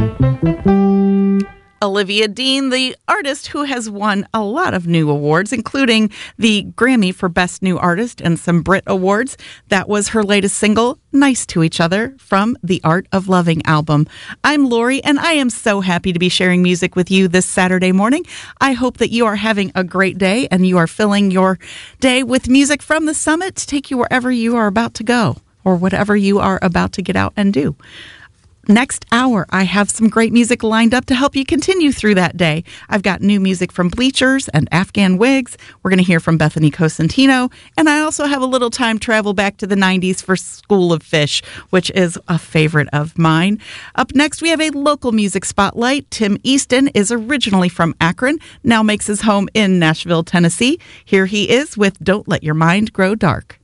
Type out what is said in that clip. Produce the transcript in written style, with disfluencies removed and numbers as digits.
Olivia Dean, the artist who has won a lot of new awards, including the Grammy for Best New Artist and some Brit Awards. That was her latest single, Nice to Each Other, from the Art of Loving album. I'm Lori, and I am so happy to be sharing music with you this Saturday morning. I hope that you are having a great day and you are filling your day with music from the summit to take you wherever you are about to go or whatever you are about to get out and do. Next hour, I have some great music lined up to help you continue through that day. I've got new music from Bleachers and Afghan Wigs. We're going to hear from Bethany Cosentino. And I also have a little time travel back to the 90s for School of Fish, which is a favorite of mine. Up next, we have a local music spotlight. Tim Easton is originally from Akron, now makes his home in Nashville, Tennessee. Here he is with Don't Let Your Mind Grow Dark.